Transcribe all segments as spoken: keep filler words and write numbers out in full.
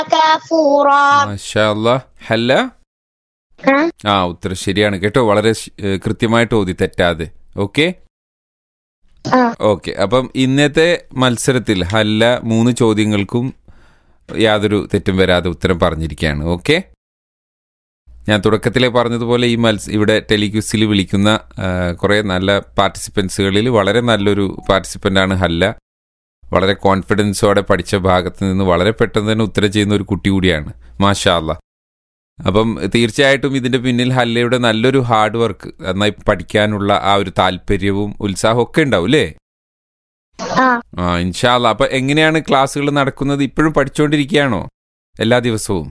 كفورا. മാഷാ അല്ലാഹ്. ഹല്ല ആ ഉത്തരം ശരിയാണ് കേട്ടോ. വളരെ ശ്- ഏ, കൃത്യമായിട്ട് ഓതി തെറ്റാതെ. Okay okay. അപ്പം ഇന്നത്തെ മത്സരത്തിൽ ഹല്ല മൂന്ന് ചോദ്യങ്ങൾക്കും യാതൊരു തെറ്റും വരാതെ ഉത്തരം പറഞ്ഞിരിക്കുകയാണ്. ഓക്കെ, ഞാൻ തുടക്കത്തിലെ പറഞ്ഞതുപോലെ ഈ മത്സ ഇവിടെ ടെലിക്യൂസിൽ വിളിക്കുന്ന കുറേ നല്ല പാർട്ടിസിപ്പൻസുകളിൽ വളരെ നല്ലൊരു പാർട്ടിസിപ്പൻ്റാണ് ഹല്ല. വളരെ കോൺഫിഡൻസോടെ പഠിച്ച ഭാഗത്ത് നിന്ന് വളരെ പെട്ടെന്ന് തന്നെ ഉത്തരം ചെയ്യുന്ന ഒരു കുട്ടി കൂടിയാണ്. മാഷാ അല്ലാ. അപ്പം തീർച്ചയായിട്ടും ഇതിൻ്റെ പിന്നിൽ ഹല്ലയുടെ നല്ലൊരു ഹാർഡ് വർക്ക്, നന്നായി പഠിക്കാനുള്ള ആ ഒരു താല്പര്യവും ഉത്സാഹവും ഒക്കെ ഉണ്ടാവും അല്ലേ? ആ ഇൻഷാ അല്ലാ. അപ്പം എങ്ങനെയാണ് ക്ലാസ്സുകൾ നടക്കുന്നത്? ഇപ്പോഴും പഠിച്ചുകൊണ്ടിരിക്കുകയാണോ എല്ലാ ദിവസവും?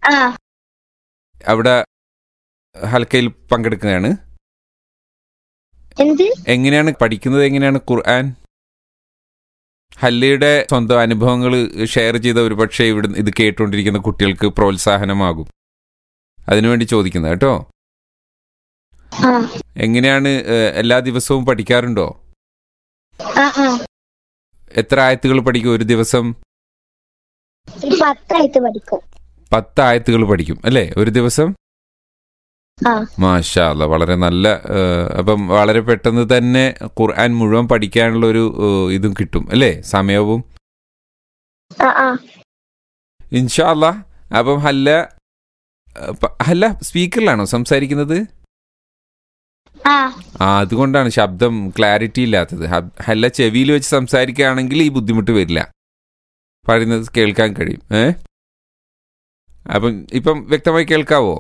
അവിടെ ഹൽക്കയിൽ പങ്കെടുക്കുകയാണ്. എങ്ങനെയാണ് പഠിക്കുന്നത്? എങ്ങനെയാണ് ഖുർആൻ? ഹല്ലയുടെ സ്വന്തം അനുഭവങ്ങൾ ഷെയർ ചെയ്ത ഒരു പക്ഷേ ഇവിടെ ഇത് കേട്ടുകൊണ്ടിരിക്കുന്ന കുട്ടികൾക്ക് പ്രോത്സാഹനമാകും. അതിനുവേണ്ടി ചോദിക്കുന്നത് കേട്ടോ. എങ്ങനെയാണ് എല്ലാ ദിവസവും പഠിക്കാറുണ്ടോ? എത്ര ആയത്തുകൾ പഠിക്കും ഒരു ദിവസം? പത്ത് ആയത്തുകൾ പഠിക്കും അല്ലേ ഒരു ദിവസം? മാഷാ അല്ലാ, വളരെ നല്ല. അപ്പം വളരെ പെട്ടെന്ന് തന്നെ ഖുർആൻ മുഴുവൻ പഠിക്കാനുള്ള ഒരു ഇതും കിട്ടും അല്ലേ, സമയവും. ഇൻഷാ അല്ലാ. അപ്പം ഹല്ല ഹല്ല സ്പീക്കറിലാണോ സംസാരിക്കുന്നത്? ആ അതുകൊണ്ടാണ് ശബ്ദം ക്ലാരിറ്റി ഇല്ലാത്തത്. ഹല്ല ചെവിയിൽ വെച്ച് സംസാരിക്കുകയാണെങ്കിൽ ഈ ബുദ്ധിമുട്ട് വരില്ല, പറയുന്നത് കേൾക്കാൻ കഴിയും. ഏ അപ്പം ഇപ്പം വ്യക്തമായി കേൾക്കാവോ?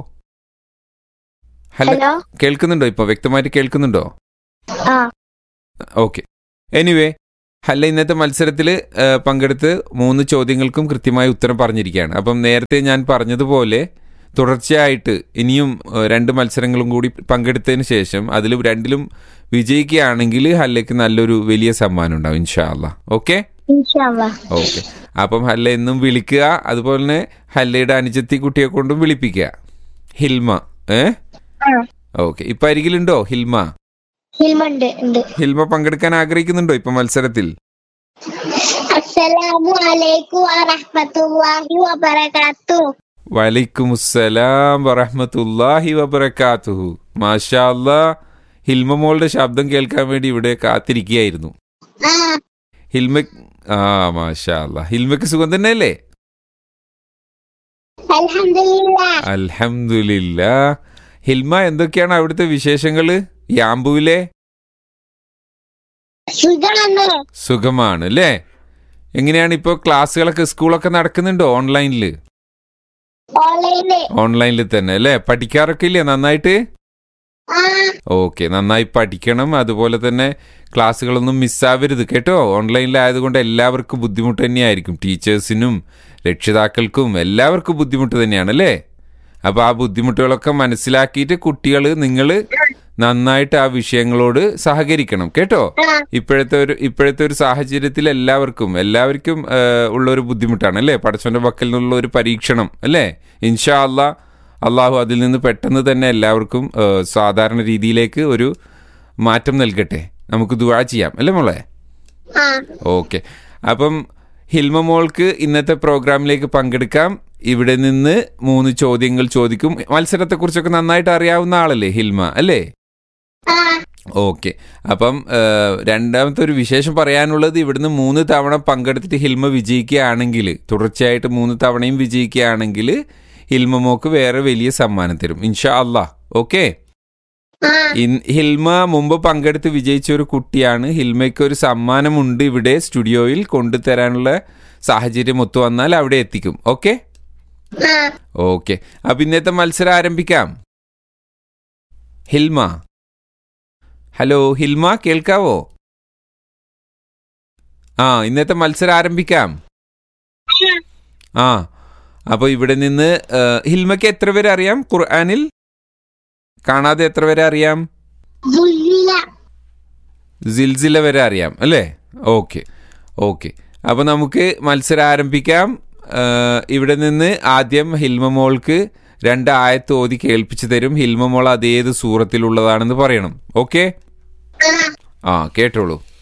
ഹല്ല കേൾക്കുന്നുണ്ടോ? ഇപ്പൊ വ്യക്തമായിട്ട് കേൾക്കുന്നുണ്ടോ? ഓക്കെ. എനിവേ, ഹല്ല ഇന്നത്തെ മത്സരത്തിൽ പങ്കെടുത്ത് മൂന്ന് ചോദ്യങ്ങൾക്കും കൃത്യമായി ഉത്തരം പറഞ്ഞിരിക്കുകയാണ്. അപ്പം നേരത്തെ ഞാൻ പറഞ്ഞതുപോലെ തുടർച്ചയായിട്ട് ഇനിയും രണ്ട് മത്സരങ്ങളും കൂടി പങ്കെടുത്തതിന് ശേഷം അതിൽ രണ്ടിലും വിജയിക്കുകയാണെങ്കിൽ ഹല്ലയ്ക്ക് നല്ലൊരു വലിയ സമ്മാനം ഉണ്ടാവും ഇൻഷാ അല്ലാ. Okay okay. അപ്പം ഹല്ല എന്നും വിളിക്കുക, അതുപോലെ തന്നെ ഹല്ലയുടെ അനുജത്തി കുട്ടിയെ കൊണ്ടും വിളിപ്പിക്കുക. ഹിൽമ. ഏ ഓക്കെ. ഇപ്പൊ അരികിലുണ്ടോ ഹിൽമ? ഹിൽമ പങ്കെടുക്കാൻ ആഗ്രഹിക്കുന്നുണ്ടോ ഇപ്പൊ മത്സരത്തിൽ? അസ്സലാമു അലൈക്കും വറഹ്മത്തുള്ളാഹി വബറകാതുഹു. വലൈക്കും അസ്സലാം വറഹ്മത്തുള്ളാഹി വബറകാതുഹു. മാഷാ അല്ലാ. ഹിൽമ മോളുടെ ശബ്ദം കേൾക്കാൻ വേണ്ടി ഇവിടെ കാത്തിരിക്കുകയായിരുന്നു. ഹിൽമ ആ മാഷാ അല്ലാ. ഹിൽമക്ക് സുഖം തന്നെയല്ലേ? അൽഹംദുലില്ലാ. ഹിൽമ, എന്തൊക്കെയാണ് അവിടുത്തെ വിശേഷങ്ങള് യാമ്പുവിലെ? സുഖമാണ് അല്ലേ? എങ്ങനെയാണ് ഇപ്പൊ ക്ലാസ്സുകളൊക്കെ സ്കൂളൊക്കെ നടക്കുന്നുണ്ടോ? ഓൺലൈനില്? ഓൺലൈനിൽ തന്നെ അല്ലേ? പഠിക്കാറൊക്കെ ഇല്ലേ നന്നായിട്ട്? ഓക്കെ, നന്നായി പഠിക്കണം. അതുപോലെ തന്നെ ക്ലാസ്സുകളൊന്നും മിസ്സാവരുത് കേട്ടോ. ഓൺലൈനിലായതുകൊണ്ട് എല്ലാവർക്കും ബുദ്ധിമുട്ട് തന്നെയായിരിക്കും, ടീച്ചേഴ്സിനും രക്ഷിതാക്കൾക്കും എല്ലാവർക്കും ബുദ്ധിമുട്ട് തന്നെയാണ് അല്ലേ? അപ്പോൾ ആ ബുദ്ധിമുട്ടുകളൊക്കെ മനസ്സിലാക്കിയിട്ട് കുട്ടികൾ നിങ്ങൾ നന്നായിട്ട് ആ വിഷയങ്ങളോട് സഹകരിക്കണം കേട്ടോ. ഇപ്പോഴത്തെ ഒരു ഇപ്പോഴത്തെ ഒരു സാഹചര്യത്തിൽ എല്ലാവർക്കും എല്ലാവർക്കും ഉള്ളൊരു ബുദ്ധിമുട്ടാണ് അല്ലേ, പടച്ചവന്റെ പക്കൽ നിന്നുള്ള ഒരു പരീക്ഷണം അല്ലേ. ഇൻഷാ അല്ലാ, അള്ളാഹു അതിൽ നിന്ന് പെട്ടെന്ന് തന്നെ എല്ലാവർക്കും സാധാരണ രീതിയിലേക്ക് ഒരു മാറ്റം നൽകട്ടെ. നമുക്ക് ദുആ ചെയ്യാം അല്ലേ മോളെ? ഓക്കെ. അപ്പം ഹിൽമ മോൾക്ക് ഇന്നത്തെ പ്രോഗ്രാമിലേക്ക് പങ്കെടുക്കാം. ഇവിടെ നിന്ന് മൂന്ന് ചോദ്യങ്ങൾ ചോദിക്കും. മത്സരത്തെക്കുറിച്ചൊക്കെ നന്നായിട്ട് അറിയാവുന്ന ആളല്ലേ ഹിൽമ അല്ലേ? ഓക്കെ. അപ്പം രണ്ടാമത്തെ ഒരു വിശേഷം പറയാനുള്ളത്, ഇവിടുന്ന് മൂന്ന് തവണ പങ്കെടുത്തിട്ട് ഹിൽമ വിജയിക്കുകയാണെങ്കിൽ, തുടർച്ചയായിട്ട് മൂന്ന് തവണയും വിജയിക്കുകയാണെങ്കിൽ ഹിൽമ മോക്ക് വേറെ വലിയ സമ്മാനം തരും ഇൻഷാ അല്ലാ. ഓക്കെ. ഹിൽമ മുമ്പ് പങ്കെടുത്ത് വിജയിച്ച ഒരു കുട്ടിയാണ്. ഹിൽമയ്ക്ക് ഒരു സമ്മാനമുണ്ട് ഇവിടെ സ്റ്റുഡിയോയിൽ കൊണ്ടുതരാനുള്ള സാഹചര്യം ഒത്തു വന്നാൽ അവിടെ എത്തിക്കും. Okay okay. അപ്പൊ ഇന്നത്തെ മത്സരം ആരംഭിക്കാം. ഹിൽമ, ഹലോ ഹിൽമ, കേൾക്കാവോ? ആ, ഇന്നത്തെ മത്സരം ആരംഭിക്കാം. ആ, അപ്പൊ ഇവിടെ നിന്ന് ഹിൽമയ്ക്ക് എത്ര പേരെ അറിയാം ഖുർആനിൽ? കാണാതെ എത്ര പേരെ അറിയാം? സിൽസില വരെ അറിയാം അല്ലേ? Okay okay. അപ്പൊ നമുക്ക് മത്സരം ആരംഭിക്കാം. ഇവിടെ നിന്ന് ആദ്യം ഹിൽമ മോൾക്ക് രണ്ട് ആയത്ത് ഓതി കേൾപ്പിച്ചു തരും. ഹിൽമ മോൾ അതേത് സൂറത്തിലുള്ളതാണെന്ന് പറയണം. ഓക്കെ? ആ, കേട്ടോളൂ.